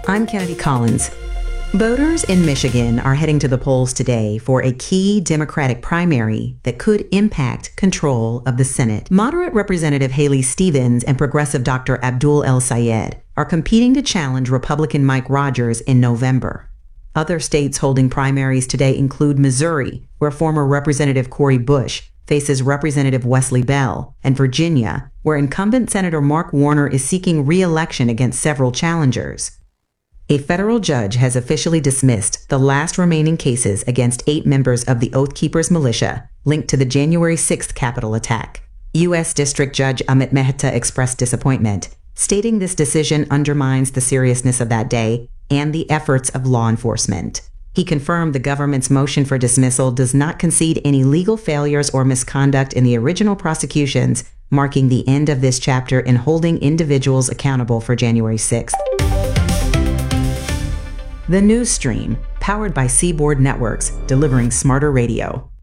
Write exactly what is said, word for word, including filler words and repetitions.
I'm Kennedy Collins. Voters in Michigan are heading to the polls today for a key Democratic primary that could impact control of the Senate. Moderate Representative Haley Stevens and progressive Doctor Abdul El-Sayed are competing to challenge Republican Mike Rogers in November. Other states holding primaries today include Missouri, where former Representative Cori Bush faces Representative Wesley Bell, and Virginia, where incumbent Senator Mark Warner is seeking re-election against several challengers. A federal judge has officially dismissed the last remaining cases against eight members of the Oath Keepers militia linked to the January sixth Capitol attack. U S District Judge Amit Mehta expressed disappointment, stating this decision undermines the seriousness of that day and the efforts of law enforcement. He confirmed the government's motion for dismissal does not concede any legal failures or misconduct in the original prosecutions, marking the end of this chapter in holding individuals accountable for January sixth. The News Stream, powered by Seaboard Networks, delivering smarter radio.